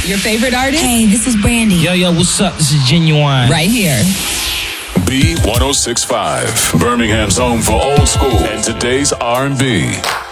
Your favorite artist? Hey, this is Brandy. Yo, what's up? This is Genuine. Right here. B1065, Birmingham's home for old school and today's R&B.